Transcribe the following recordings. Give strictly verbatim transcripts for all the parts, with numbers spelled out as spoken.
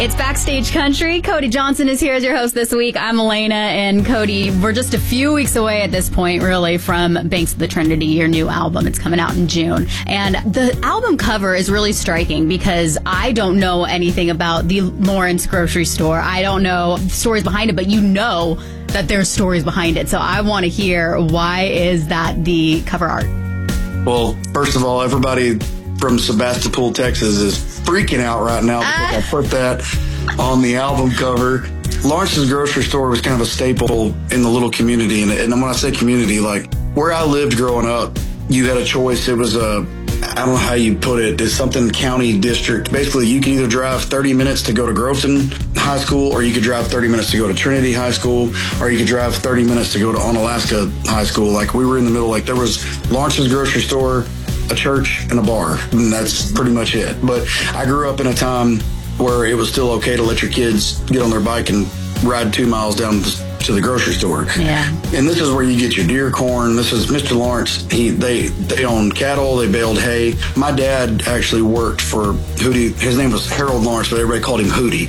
It's Backstage Country. Cody Johnson is here as your host this week. I'm Elena, and Cody, we're just a few weeks away at this point, really, from Banks of the Trinity, your new album. It's coming out in June. And the album cover is really striking because I don't know anything about the Lawrence grocery store. I don't know stories behind it, but you know that there's stories behind it. So I want to hear, why is that the cover art? Well, first of all, everybody from Sebastopol, Texas is freaking out right now because I put that on the album cover. Lawrence's grocery store was kind of a staple in the little community. And, and when I say community, like where I lived growing up, you had a choice. It was a, I don't know how you put it, it's something county district. Basically, you can either drive thirty minutes to go to Groveton High School, or you could drive thirty minutes to go to Trinity High School, or you could drive thirty minutes to go to Onalaska High School. Like we were in the middle, like there was Lawrence's grocery store, a church, and a bar, and that's pretty much it. But I grew up in a time where it was still okay to let your kids get on their bike and ride two miles down to the grocery store. Yeah. And this is where you get your deer corn. This is Mister Lawrence. He they they own cattle. They baled hay. My dad actually worked for Hootie. His name was Harold Lawrence, but everybody called him Hootie.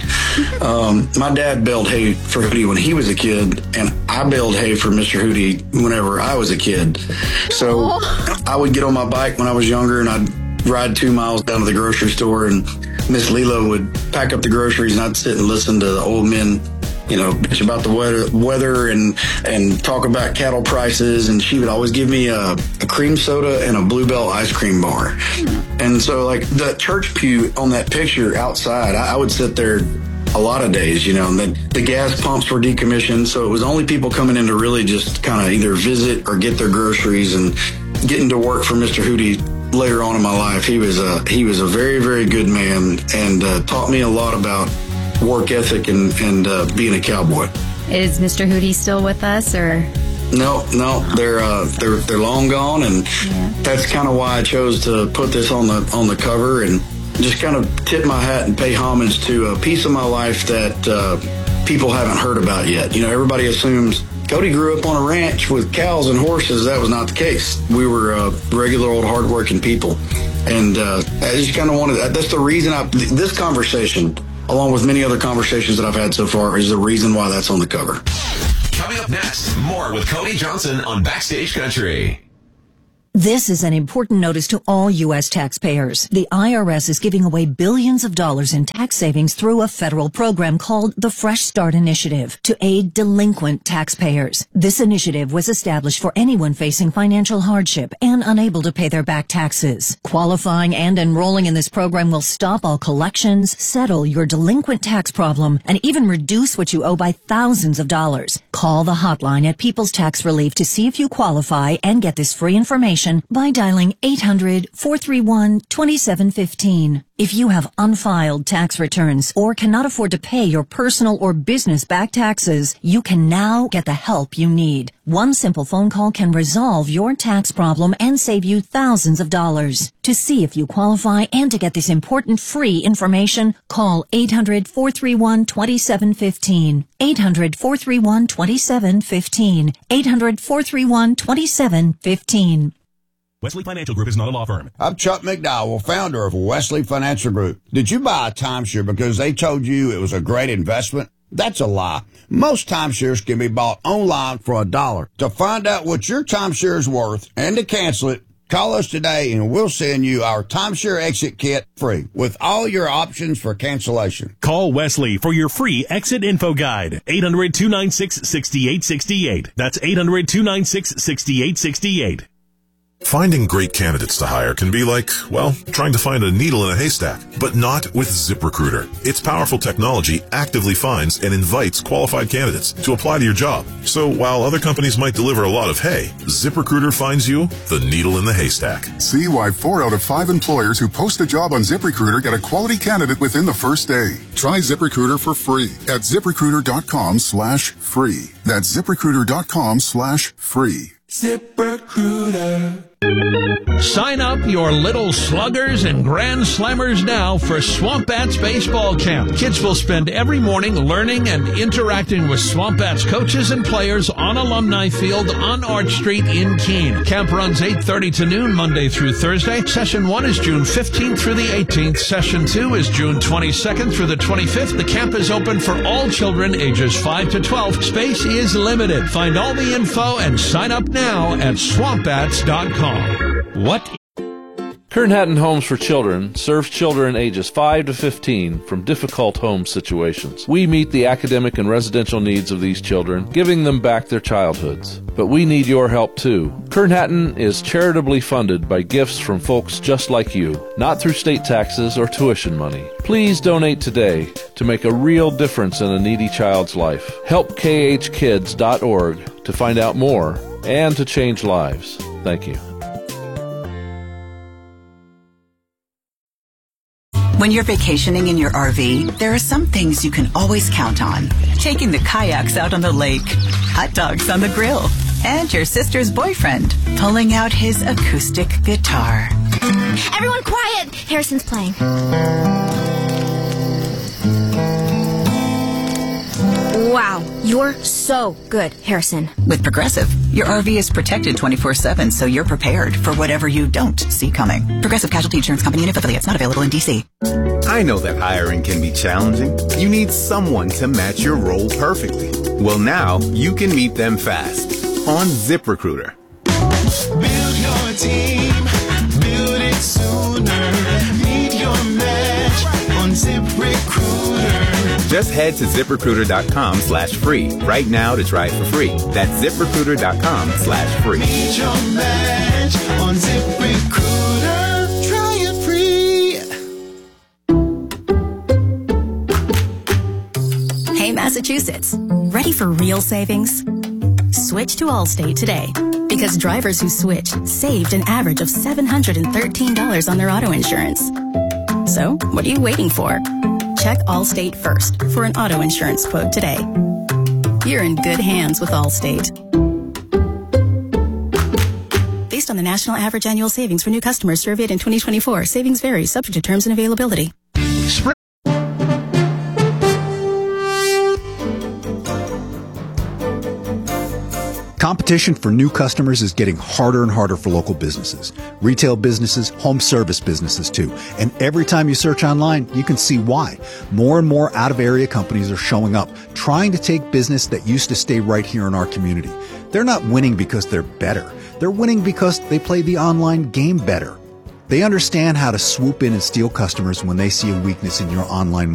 Um, my dad baled hay for Hootie when he was a kid, and I baled hay for Mister Hootie whenever I was a kid. So oh. I would get on my bike when I was younger, and I'd ride two miles down to the grocery store, and Miss Lila would pack up the groceries, and I'd sit and listen to the old men, you know, bitch about the weather, weather and and talk about cattle prices. And she would always give me a, a cream soda and a Bluebell ice cream bar. Mm. And so, like, the church pew on that picture outside, I, I would sit there a lot of days, you know, and the, the gas pumps were decommissioned. So it was only people coming in to really just kind of either visit or get their groceries. And getting to work for Mister Hootie later on in my life, he was a, he was a very, very good man, and uh, taught me a lot about work ethic and, and uh, being a cowboy. Is Mister Hootie still with us, or? No, no, they're uh, they're they're long gone, and yeah. That's kind of why I chose to put this on the on the cover and just kind of tip my hat and pay homage to a piece of my life that uh, people haven't heard about yet. You know, everybody assumes Cody grew up on a ranch with cows and horses. That was not the case. We were uh, regular old hardworking people, and uh, I just kind of wanted. That's the reason I this conversation, along with many other conversations that I've had so far, is the reason why that's on the cover. Coming up next, more with Cody Johnson on Backstage Country. This is an important notice to all U S taxpayers. The I R S is giving away billions of dollars in tax savings through a federal program called the Fresh Start Initiative to aid delinquent taxpayers. This initiative was established for anyone facing financial hardship and unable to pay their back taxes. Qualifying and enrolling in this program will stop all collections, settle your delinquent tax problem, and even reduce what you owe by thousands of dollars. Call the hotline at People's Tax Relief to see if you qualify and get this free information by dialing eight hundred, four three one, two seven one five. If you have unfiled tax returns or cannot afford to pay your personal or business back taxes, you can now get the help you need. One simple phone call can resolve your tax problem and save you thousands of dollars. To see if you qualify and to get this important free information, call eight hundred, four three one, two seven one five. eight hundred, four three one, two seven one five. eight hundred, four three one, two seven one five. Wesley Financial Group is not a law firm. I'm Chuck McDowell, founder of Wesley Financial Group. Did you buy a timeshare because they told you it was a great investment? That's a lie. Most timeshares can be bought online for a dollar. To find out what your timeshare is worth and to cancel it, call us today and we'll send you our timeshare exit kit free with all your options for cancellation. Call Wesley for your free exit info guide. eight hundred, two nine six, six eight six eight. That's eight hundred, two nine six, six eight six eight. Finding great candidates to hire can be like, well, trying to find a needle in a haystack, but not with ZipRecruiter. Its powerful technology actively finds and invites qualified candidates to apply to your job. So while other companies might deliver a lot of hay, ZipRecruiter finds you the needle in the haystack. See why four out of five employers who post a job on ZipRecruiter get a quality candidate within the first day. Try ZipRecruiter for free at ZipRecruiter.com slash free. That's ZipRecruiter.com slash free. ZipRecruiter. Sign up your little sluggers and grand slammers now for Swamp Bats Baseball Camp. Kids will spend every morning learning and interacting with Swamp Bats coaches and players on Alumni Field on Arch Street in Keene. Camp runs eight thirty to noon Monday through Thursday. Session one is June fifteenth through the eighteenth. Session two is June twenty-second through the twenty-fifth. The camp is open for all children ages five to twelve. Space is limited. Find all the info and sign up now at swamp bats dot com. What? Kern Hatton Homes for Children serves children ages five to fifteen from difficult home situations. We meet the academic and residential needs of these children, giving them back their childhoods. But we need your help too. Kern Hatton is charitably funded by gifts from folks just like you, not through state taxes or tuition money. Please donate today to make a real difference in a needy child's life. help k h kids dot org to find out more and to change lives. Thank you. When you're vacationing in your R V, there are some things you can always count on. Taking the kayaks out on the lake, hot dogs on the grill, and your sister's boyfriend pulling out his acoustic guitar. Everyone quiet! Harrison's playing. Wow, you're so good, Harrison. With Progressive, your R V is protected twenty-four seven, so you're prepared for whatever you don't see coming. Progressive Casualty Insurance Company and affiliates, not available in D C. I know that hiring can be challenging. You need someone to match your role perfectly. Well, now you can meet them fast on ZipRecruiter. Build your team, build it sooner. Meet your match on ZipRecruiter. Just head to ZipRecruiter.com slash free right now to try it for free. That's ZipRecruiter.com slash free. Meet your match on ZipRecruiter. Try it free. Hey, Massachusetts. Ready for real savings? Switch to Allstate today. Because drivers who switch saved an average of seven hundred thirteen dollars on their auto insurance. So, what are you waiting for? Check Allstate first for an auto insurance quote today. You're in good hands with Allstate. Based on the national average annual savings for new customers surveyed in twenty twenty-four, savings vary, subject to terms and availability. Spring. Competition for new customers is getting harder and harder for local businesses, retail businesses, home service businesses too. And every time you search online, you can see why. More and more out-of-area companies are showing up, trying to take business that used to stay right here in our community. They're not winning because they're better. They're winning because they play the online game better. They understand how to swoop in and steal customers when they see a weakness in your online